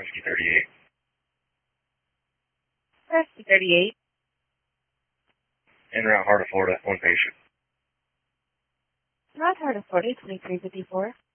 Rescue 38. Rescue 38. En route, Heart of Florida, one patient. Route Heart of Florida, 2354.